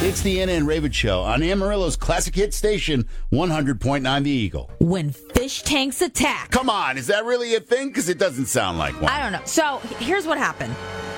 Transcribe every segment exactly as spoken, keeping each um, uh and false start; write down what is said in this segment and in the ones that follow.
It's the Anna and Raven Show on Amarillo's classic hit station, one hundred point nine The Eagle. When fish tanks attack. Come on, is that really a thing? Because it doesn't sound like one. I don't know. So here's what happened.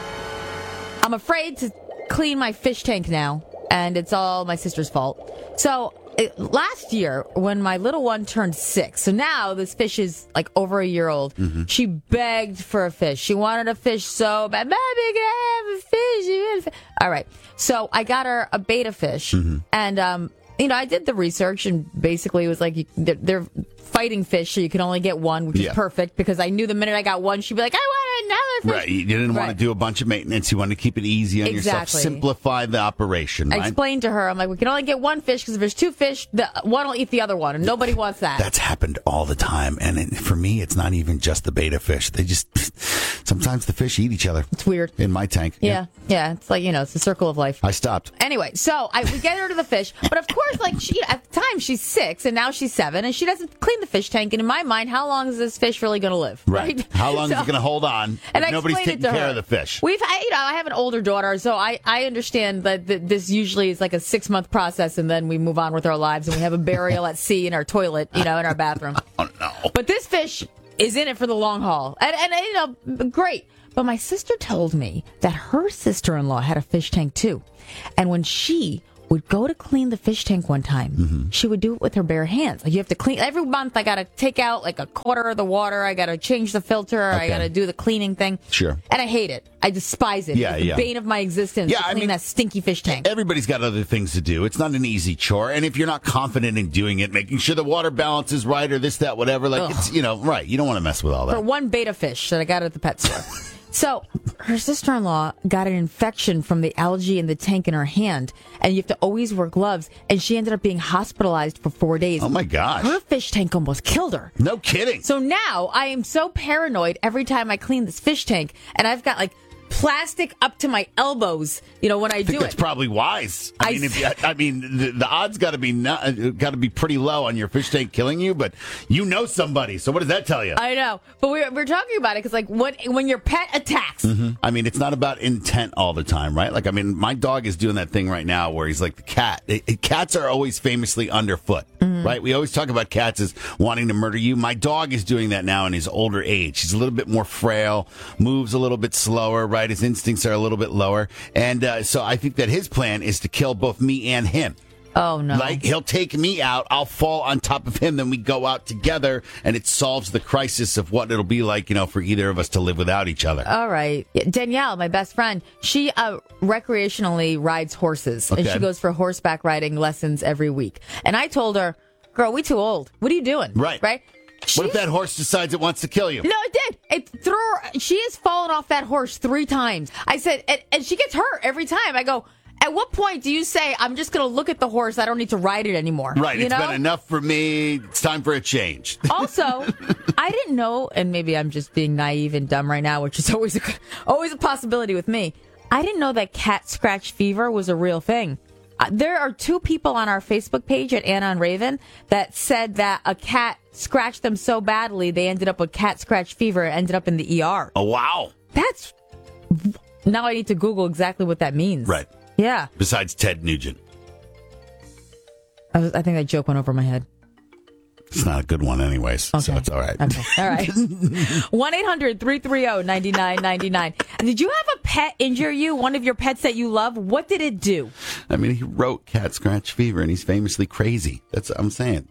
I'm afraid to clean my fish tank now, and it's all my sister's fault. So it, last year, when my little one turned six, so now this fish is like over a year old, mm-hmm. she begged for a fish. She wanted a fish so bad. Baby, can I have a fish? You have a fish? All right. So I got her a betta fish, mm-hmm. and, um, you know, I did the research, and basically it was like, you, they're, they're fighting fish, so you can only get one, which yeah. is perfect, because I knew the minute I got one, she'd be like, I want another fish. Right, you didn't right. want to do a bunch of maintenance. You wanted to keep it easy on exactly. yourself. Simplify the operation, right? I explained to her, I'm like, we can only get one fish, because if there's two fish, the one will eat the other one, and nobody wants that. That's happened all the time, and it, for me, it's not even just the betta fish. They just, sometimes the fish eat each other. It's weird. In my tank. Yeah, yeah, yeah it's like, you know, it's the circle of life. I stopped. Anyway, so I we get her to the fish, but of course, like, she at the time, she's six, and now she's seven, and she doesn't clean the fish tank, and in my mind, how long is this fish really going to live? Right. right? How long so, is it going to hold on and if nobody's taking care her. of the fish? We've, I, you know, I have an older daughter, so I, I understand that th- this usually is like a six month process, and then we move on with our lives, and we have a burial at sea in our toilet, you know, in our bathroom. Oh no! But this fish is in it for the long haul, and and you know, great. But my sister told me that her sister-in-law had a fish tank too, and when she would go to clean the fish tank one time, mm-hmm. she would do it with her bare hands. Like, you have to clean every month. I got to take out like a quarter of the water. I got to change the filter. Okay. I got to do the cleaning thing. Sure. And I hate it. I despise it. Yeah, it's the yeah. bane of my existence yeah, to clean I mean, that stinky fish tank. Everybody's got other things to do. It's not an easy chore. And if you're not confident in doing it, making sure the water balance is right or this, that, whatever, like, Ugh. it's, you know, right. You don't want to mess with all that. For one betta fish that I got at the pet store. So her sister-in-law got an infection from the algae in the tank in her hand, and you have to always wear gloves, and she ended up being hospitalized for four days. Oh, my gosh. Her fish tank almost killed her. No kidding. So now I am so paranoid every time I clean this fish tank, and I've got, like, plastic up to my elbows, you know, when I, I think do that's it. That's probably wise. I, I mean, if you, I mean, the, the odds got to be not, got to be pretty low on your fish tank killing you, but you know somebody. So what does that tell you? I know, but we're we're talking about it because, like, what when your pet attacks. Mm-hmm. I mean, it's not about intent all the time, right? Like, I mean, my dog is doing that thing right now where he's like the cat. It, it, cats are always famously underfoot, mm-hmm. right? We always talk about cats as wanting to murder you. My dog is doing that now in his older age. He's a little bit more frail, moves a little bit slower, right? His instincts are a little bit lower. And uh, so I think that his plan is to kill both me and him. Oh, no. Like, he'll take me out, I'll fall on top of him, then we go out together, and it solves the crisis of what it'll be like, you know, for either of us to live without each other. All right. Danielle, my best friend, she uh, recreationally rides horses, okay. and she goes for horseback riding lessons every week. And I told her, girl, we too old. What are you doing? Right. Right? What She's, if that horse decides it wants to kill you? No, it did. It threw her. She has fallen off that horse three times. I said, and, and she gets hurt every time. I go, at what point do you say, I'm just going to look at the horse, I don't need to ride it anymore? Right. You It's know? been enough for me. It's time for a change. Also, I didn't know, and maybe I'm just being naive and dumb right now, which is always a, always a possibility with me. I didn't know that cat scratch fever was a real thing. Uh, there are two people on our Facebook page at Anna and Raven that said that a cat scratched them so badly they ended up with cat scratch fever and ended up in the E R. Oh, wow. That's... Now I need to Google exactly what that means. Right. Yeah. Besides Ted Nugent. I, was, I think that joke went over my head. It's not a good one anyways, okay. So it's all right. Okay. All right. one eight hundred three three zero nine nine nine nine. Did you have a pet injure you? One of your pets that you love? What did it do? I mean, he wrote cat scratch fever, and he's famously crazy. That's what I'm saying.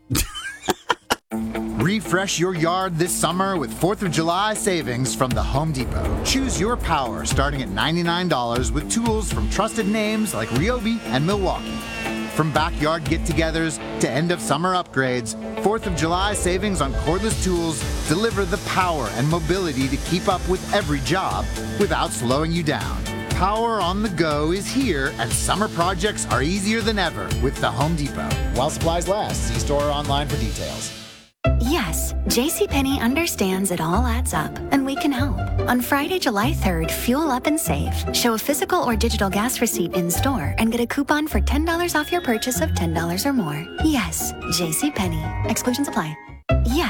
Refresh your yard this summer with fourth of July savings from the Home Depot. Choose your power starting at ninety-nine dollars with tools from trusted names like Ryobi and Milwaukee. From backyard get-togethers to end-of-summer upgrades, fourth of July savings on cordless tools deliver the power and mobility to keep up with every job without slowing you down. Power on the go is here, and summer projects are easier than ever with the Home Depot. While supplies last, see store or online for details. Yes, JCPenney understands it all adds up, and we can help. On Friday, July third, fuel up and save. Show a physical or digital gas receipt in store and get a coupon for ten dollars off your purchase of ten dollars or more. Yes, JCPenney. Exclusions apply. Yes.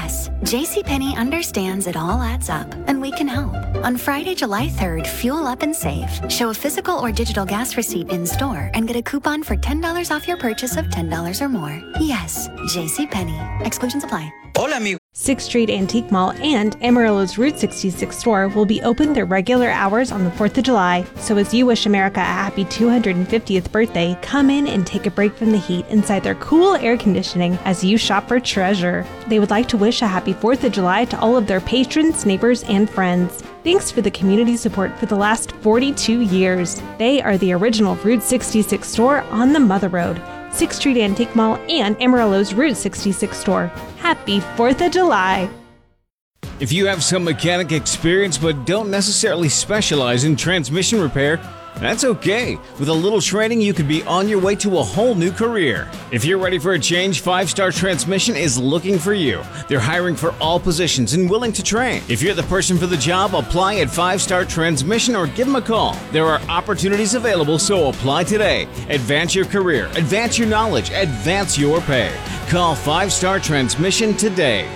Yes, JCPenney understands it all adds up, and we can help. On Friday, July third, fuel up and save. Show a physical or digital gas receipt in store and get a coupon for ten dollars off your purchase of ten dollars or more. Yes, JCPenney. Exclusions apply. Hola, amigo. sixth Street Antique Mall and Amarillo's Route sixty-six store will be open their regular hours on the fourth of July. So as you wish America a happy two hundred fiftieth birthday, come in and take a break from the heat inside their cool air conditioning as you shop for treasure. They would like to wish a happy fourth of July to all of their patrons, neighbors, and friends. Thanks for the community support for the last forty-two years. They are the original Route sixty-six store on the Mother Road. sixth Street Antique Mall and Amarillo's Route sixty-six store. Happy fourth of July! If you have some mechanic experience but don't necessarily specialize in transmission repair, that's okay. With a little training, you could be on your way to a whole new career. If you're ready for a change, Five Star Transmission is looking for you. They're hiring for all positions and willing to train. If you're the person for the job, apply at Five Star Transmission or give them a call. There are opportunities available, so apply today. Advance your career, advance your knowledge, advance your pay. Call Five Star Transmission today.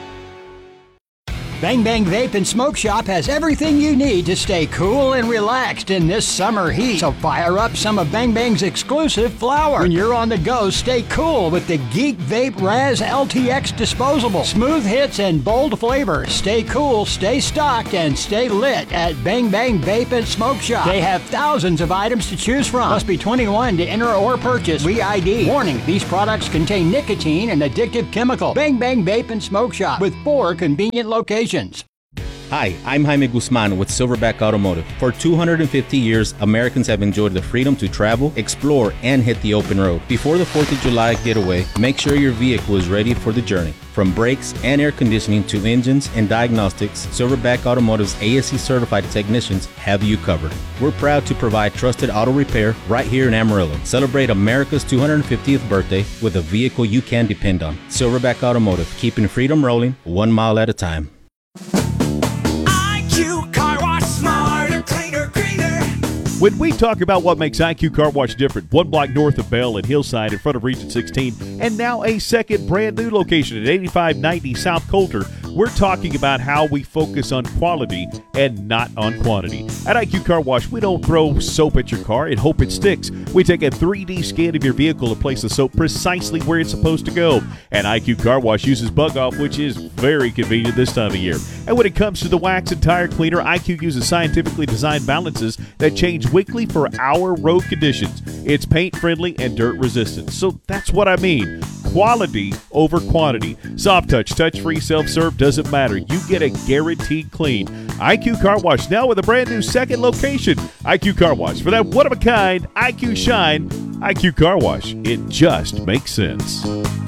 Bang Bang Vape and Smoke Shop has everything you need to stay cool and relaxed in this summer heat. So fire up some of Bang Bang's exclusive flower. When you're on the go, stay cool with the Geek Vape Raz L T X disposable. Smooth hits and bold flavor. Stay cool, stay stocked, and stay lit at Bang Bang Vape and Smoke Shop. They have thousands of items to choose from. Must be twenty-one to enter or purchase. Free I D. Warning, these products contain nicotine and addictive chemical. Bang Bang Vape and Smoke Shop with four convenient locations. Hi, I'm Jaime Guzman with Silverback Automotive. For two hundred fifty years, Americans have enjoyed the freedom to travel, explore, and hit the open road. Before the fourth of July getaway, make sure your vehicle is ready for the journey. From brakes and air conditioning to engines and diagnostics, Silverback Automotive's A S E certified technicians have you covered. We're proud to provide trusted auto repair right here in Amarillo. Celebrate America's two hundred fiftieth birthday with a vehicle you can depend on. Silverback Automotive, keeping freedom rolling one mile at a time. I Q Car Wash, smarter, cleaner, greener. When we talk about what makes I Q Car Wash different, one block north of Bell and Hillside in front of Region sixteen, and now a second brand new location at eighty-five ninety South Coulter, we're talking about how we focus on quality and not on quantity. At I Q Car Wash, we don't throw soap at your car and hope it sticks. We take a three D scan of your vehicle and place the soap precisely where it's supposed to go. And I Q Car Wash uses Bug Off, which is very convenient this time of year. And when it comes to the wax and tire cleaner, I Q uses scientifically designed balances that change weekly for our road conditions. It's paint friendly and dirt resistant. So that's what I mean. Quality over quantity. Soft touch, touch-free, self-serve, doesn't matter. You get a guaranteed clean. I Q Car Wash now with a brand new second location. I Q Car Wash. For that one-of-a-kind I Q shine, I Q Car Wash. It just makes sense.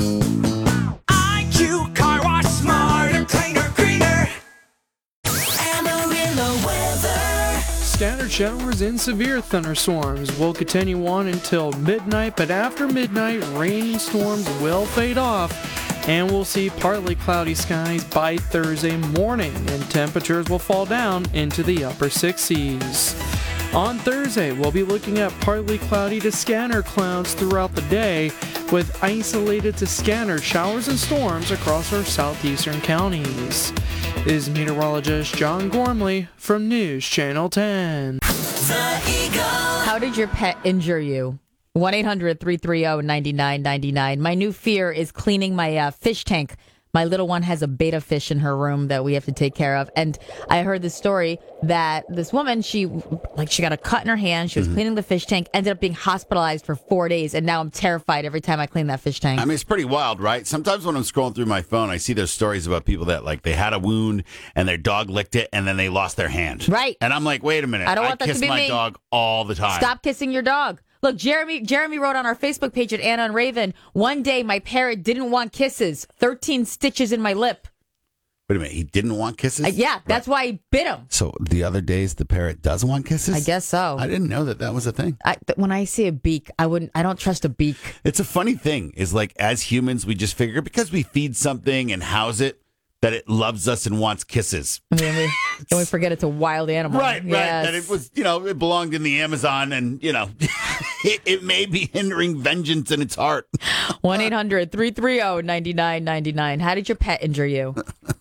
I Q Car Wash, smarter, cleaner, greener. Amarillo weather. Scattered showers and severe thunderstorms will continue on until midnight, but after midnight, rain and storms will fade off. And we'll see partly cloudy skies by Thursday morning, and temperatures will fall down into the upper sixties. On Thursday, we'll be looking at partly cloudy to scanner clouds throughout the day, with isolated to scattered showers and storms across our southeastern counties. This is meteorologist John Gormley from News Channel ten. The Eagle. How did your pet injure you? one eight hundred three three zero nine nine nine nine. My new fear is cleaning my uh, fish tank. My little one has a betta fish in her room that we have to take care of. And I heard the story that this woman, she like she got a cut in her hand. She was mm-hmm. cleaning the fish tank, ended up being hospitalized for four days. And now I'm terrified every time I clean that fish tank. I mean, it's pretty wild, right? Sometimes when I'm scrolling through my phone, I see those stories about people that like they had a wound and their dog licked it and then they lost their hand. Right. And I'm like, wait a minute. I don't want I that kiss to be my me. dog all the time. Stop kissing your dog. Look, Jeremy Jeremy wrote on our Facebook page at Anna and Raven, one day my parrot didn't want kisses. thirteen stitches in my lip. Wait a minute, he didn't want kisses? Uh, yeah, that's right. Why he bit him. So the other days the parrot does want kisses? I guess so. I didn't know that that was a thing. I, when I see a beak, I wouldn't. I don't trust a beak. It's a funny thing, is like as humans, we just figure because we feed something and house it, that it loves us and wants kisses. I mean, we, and we forget it's a wild animal. Right, yes. right. That it was, you know, it belonged in the Amazon and, you know, it, it may be hindering vengeance in its heart. one eight hundred three three zero nine nine nine nine. How did your pet injure you?